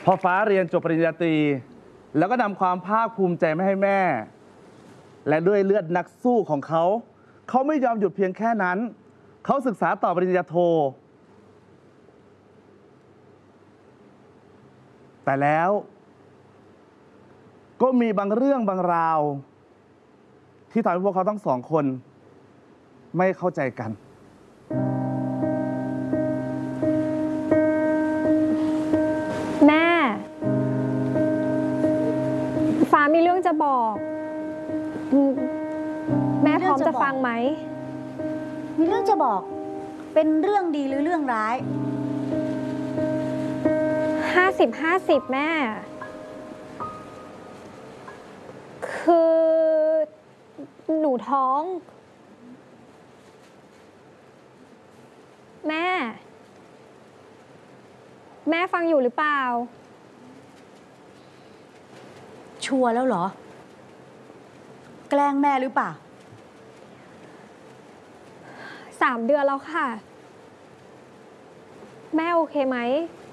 พอฟ้าเรียนจบปริญญาตรีแล้วก็นำความภาคภูมิใจมาให้แม่ และด้วยเลือดนักสู้ของเขา เขาไม่ยอมหยุดเพียงแค่นั้น เขาศึกษาต่อปริญญาโท แต่แล้วก็มีบางเรื่องบางราว ที่ทำให้พวกเขาทั้งสองคนไม่เข้าใจกันแม่ ฟ้ามีเรื่องจะบอกแม่พร้อมจะฟังไหมมีเรื่องจะบอกเป็นเรื่องดีหรือเรื่องร้าย 50-50 แม่ คือหนูท้อง แม่ แม่ฟังอยู่หรือเปล่าชัวร์แล้วเหรอ แกล้งแม่หรือเปล่า 3 เดือนแล้วค่ะ แม่โอเคไหม